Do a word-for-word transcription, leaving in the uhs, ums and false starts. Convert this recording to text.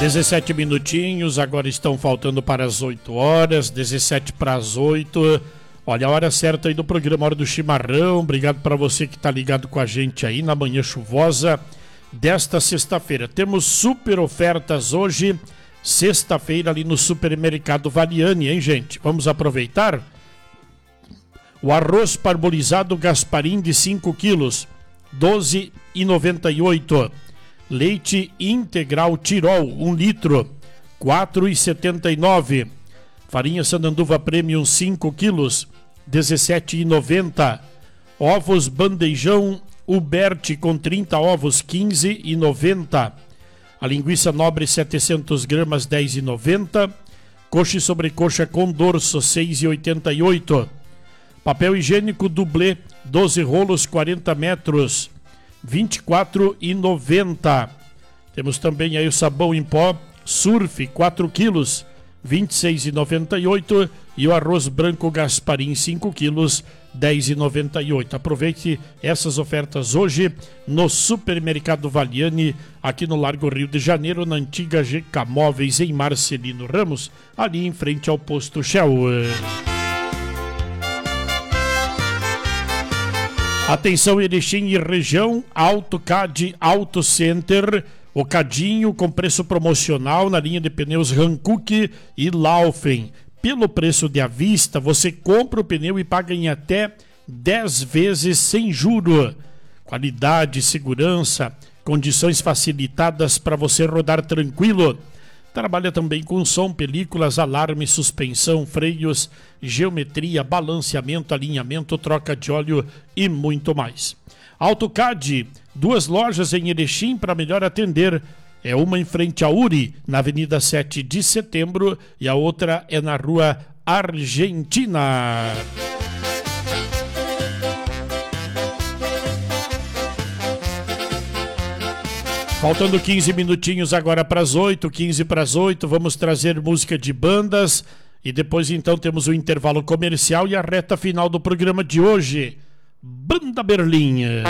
dezessete minutinhos, agora estão faltando para as oito horas, dezessete para as oito. Olha a hora certa aí do programa Hora do Chimarrão. Obrigado para você que está ligado com a gente aí na manhã chuvosa desta sexta-feira. Temos super ofertas hoje, sexta-feira ali no Supermercado Valiani, hein, gente? Vamos aproveitar? O arroz parbolizado Gasparim de cinco quilos, doze reais e noventa e oito centavos. Leite integral Tirol, um litro, quatro reais e setenta e nove centavos. Farinha Sananduva Premium, cinco quilos, dezessete reais e noventa centavos. Ovos Bandejão Uberti com trinta ovos, quinze reais e noventa centavos. A linguiça nobre setecentas gramas, dez reais e noventa centavos. Coxa e sobrecoxa com dorso, seis reais e oitenta e oito centavos. Papel higiênico Dublê, doze rolos, quarenta metros, vinte e quatro reais e noventa centavos. Temos também aí o sabão em pó Surf, quatro quilos, vinte e seis reais e noventa e oito centavos. E o arroz branco Gasparim, cinco quilos, dez reais e noventa e oito centavos. Aproveite essas ofertas hoje no Supermercado Valiani, aqui no Largo Rio de Janeiro, na antiga G K Móveis, em Marcelino Ramos, ali em frente ao posto Shell. Atenção, Erechim e região, AutoCAD Auto Center, o cadinho com preço promocional na linha de pneus Hankook e Laufen. Pelo preço de à vista, você compra o pneu e paga em até dez vezes sem juro. Qualidade, segurança, condições facilitadas para você rodar tranquilo. Trabalha também com som, películas, alarme, suspensão, freios, geometria, balanceamento, alinhamento, troca de óleo e muito mais. AutoCAD, duas lojas em Erechim para melhor atender. É uma em frente à Uri, na Avenida sete de Setembro, e a outra é na Rua Argentina. Faltando quinze minutinhos agora para as oito, quinze para as oito, vamos trazer música de bandas e depois então temos o intervalo comercial e a reta final do programa de hoje. Banda Berlim.